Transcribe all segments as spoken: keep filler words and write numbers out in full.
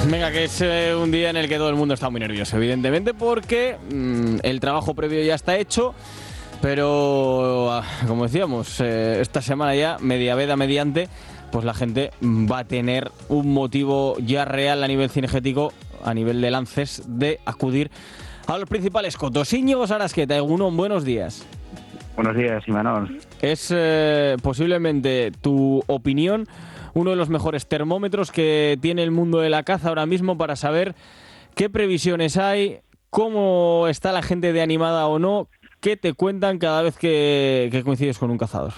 Venga, que es eh, un día en el que todo el mundo está muy nervioso, evidentemente, porque mmm, el trabajo previo ya está hecho, pero, como decíamos, eh, esta semana ya, media veda mediante, pues la gente va a tener un motivo ya real a nivel cinegético, a nivel de lances, de acudir a los principales cotos. Íñigo Sarasqueta, Egunon, buenos días. Buenos días, Imanol. Es eh, posiblemente tu opinión uno de los mejores termómetros que tiene el mundo de la caza ahora mismo para saber qué previsiones hay, cómo está la gente de animada o no, qué te cuentan cada vez que, que coincides con un cazador.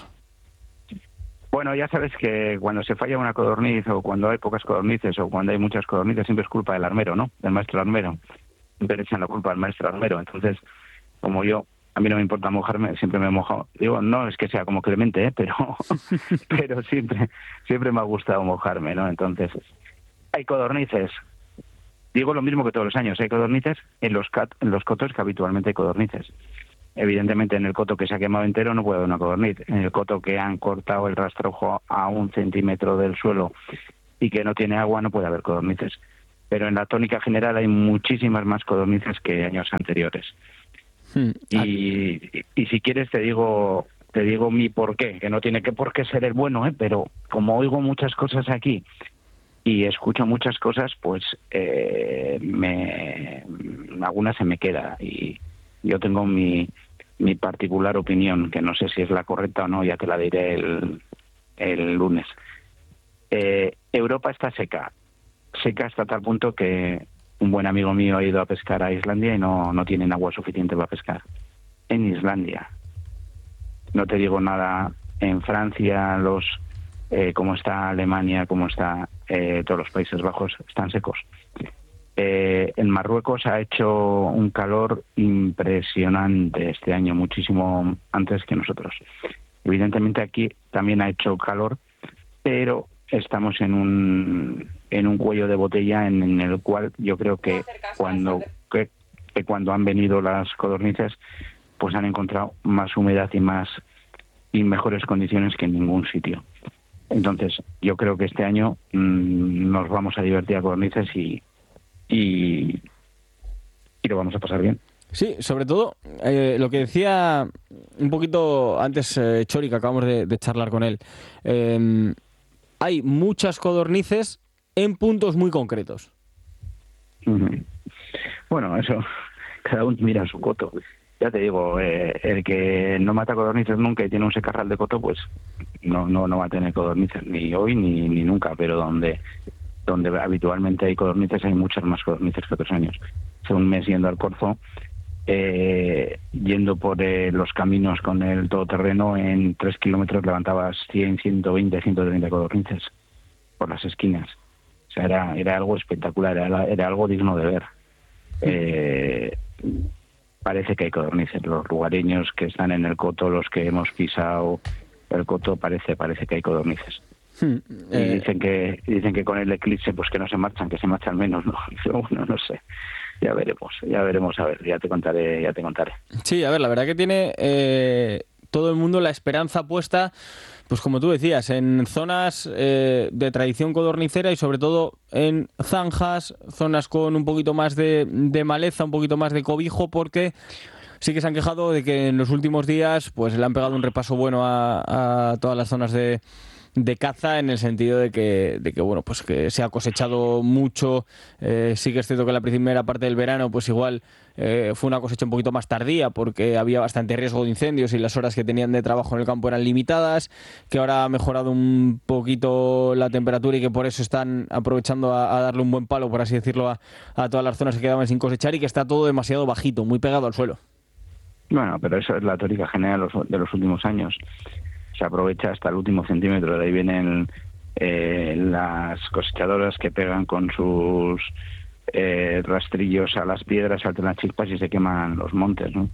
Bueno, ya sabes que cuando se falla una codorniz o cuando hay pocas codornices o cuando hay muchas codornices siempre es culpa del armero, ¿no? Del maestro armero. Siempre le echan la culpa al maestro armero. Entonces, como yo, a mí no me importa mojarme, siempre me he mojado. Digo, no es que sea como Clemente, ¿eh? pero pero siempre siempre me ha gustado mojarme, ¿no? Entonces, hay codornices. Digo lo mismo que todos los años, hay codornices en los cat, en los cotos que habitualmente hay codornices. Evidentemente, en el coto que se ha quemado entero no puede haber una codorniz. En el coto que han cortado el rastrojo a un centímetro del suelo y que no tiene agua no puede haber codornices. Pero en la tónica general hay muchísimas más codornices que años anteriores. Hmm. Y, y, y si quieres te digo te digo mi porqué, que no tiene que por qué ser el bueno, ¿eh? Pero como oigo muchas cosas aquí y escucho muchas cosas, pues eh, me alguna se me queda y yo tengo mi mi particular opinión, que no sé si es la correcta o no, ya te la diré el, el lunes. Eh, Europa está seca, seca hasta tal punto que un buen amigo mío ha ido a pescar a Islandia y no, no tienen agua suficiente para pescar. En Islandia. No te digo nada en Francia, los eh, cómo está Alemania, cómo está eh, todos los Países Bajos, están secos. Eh, en Marruecos ha hecho un calor impresionante este año, muchísimo antes que nosotros. Evidentemente aquí también ha hecho calor, pero estamos en un en un cuello de botella en, en el cual yo creo que cuando que, que cuando han venido las codornices pues han encontrado más humedad y más y mejores condiciones que en ningún sitio. Entonces yo creo que este año mmm, nos vamos a divertir a codornices y y, y lo vamos a pasar bien. Sí, sobre todo eh, lo que decía un poquito antes eh, Chori, que acabamos de, de charlar con él. Eh, hay muchas codornices en puntos muy concretos. Uh-huh. Bueno, eso, cada uno mira su coto. Ya te digo, eh, el que no mata codornices nunca y tiene un secarral de coto, pues no no no va a tener codornices ni hoy ni, ni nunca, pero donde donde habitualmente hay codornices hay muchas más codornices que otros años. Hace un mes yendo al Corzo, eh, yendo por eh, los caminos con el todoterreno, en tres kilómetros levantabas cien, ciento veinte, ciento treinta codornices por las esquinas. O sea, era, era algo espectacular, era, era algo digno de ver. Eh, parece que hay codornices, los lugareños que están en el coto, los que hemos pisado el coto, parece, parece que hay codornices. Hmm, eh... Y dicen que dicen que con el eclipse pues que no se marchan, que se marchan menos, ¿no? Pero bueno, no sé. Ya veremos, ya veremos, a ver, ya te contaré, ya te contaré. Sí, a ver, la verdad que tiene eh, todo el mundo la esperanza puesta, pues como tú decías, en zonas eh, de tradición codornicera y sobre todo en zanjas, zonas con un poquito más de, de maleza, un poquito más de cobijo, porque sí que se han quejado de que en los últimos días pues le han pegado un repaso bueno a, a todas las zonas de de caza, en el sentido de que, de que bueno, pues que se ha cosechado mucho. Eh, sí que es cierto que la primera parte del verano pues igual eh, fue una cosecha un poquito más tardía porque había bastante riesgo de incendios y las horas que tenían de trabajo en el campo eran limitadas, que ahora ha mejorado un poquito la temperatura y que por eso están aprovechando a, a darle un buen palo, por así decirlo, a, a todas las zonas que quedaban sin cosechar, y que está todo demasiado bajito, muy pegado al suelo. Bueno, pero eso es la tónica general de los últimos años. Se aprovecha hasta el último centímetro. De ahí vienen eh, las cosechadoras que pegan con sus eh, rastrillos a las piedras, saltan las chispas y se queman los montes, ¿no?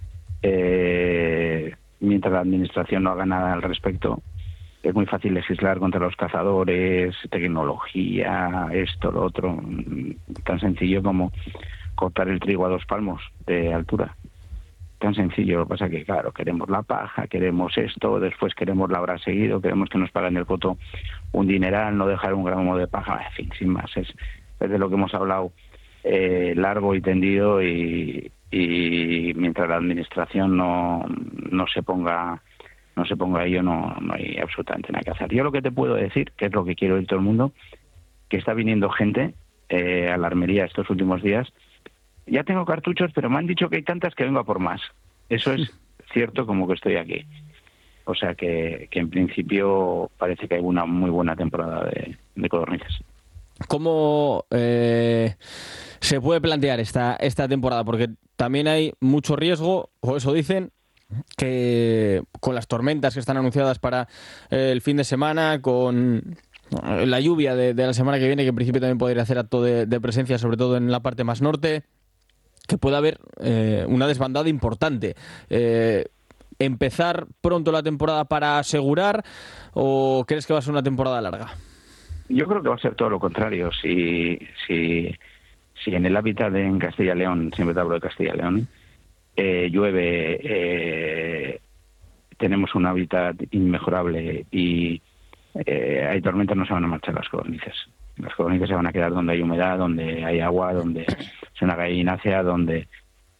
Eh, mientras la administración no haga nada al respecto, es muy fácil legislar contra los cazadores, tecnología, esto, lo otro. Tan sencillo como cortar el trigo a dos palmos de altura. Tan sencillo. Lo que pasa que, claro, queremos la paja, queremos esto, después queremos la hora seguido, queremos que nos paguen el coto un dineral, no dejar un gramo de paja, en fin, sin más. Es, es de lo que hemos hablado eh, largo y tendido, y, y mientras la administración no, no se ponga no se ponga a ello, no, no hay absolutamente nada que hacer. Yo lo que te puedo decir, que es lo que quiero oír todo el mundo, que está viniendo gente eh, a la armería estos últimos días. Ya tengo cartuchos, pero me han dicho que hay tantas que vengo a por más. Eso es cierto, como que estoy aquí. O sea que, que en principio parece que hay una muy buena temporada de, de codornices. ¿Cómo eh, se puede plantear esta, esta temporada? Porque también hay mucho riesgo, o eso dicen, que con las tormentas que están anunciadas para eh, el fin de semana, con la lluvia de, de la semana que viene, que en principio también podría hacer acto de, de presencia, sobre todo en la parte más norte, que pueda haber eh, una desbandada importante. Eh, ¿Empezar pronto la temporada para asegurar, o crees que va a ser una temporada larga? Yo creo que va a ser todo lo contrario. Si, si, si en el hábitat de en Castilla y León, siempre te hablo de Castilla y León, eh, llueve, eh, tenemos un hábitat inmejorable y eh, hay tormentas, no se van a marchar las codornices. Las codornices se van a quedar donde hay humedad, donde hay agua, donde es una gallinacia, donde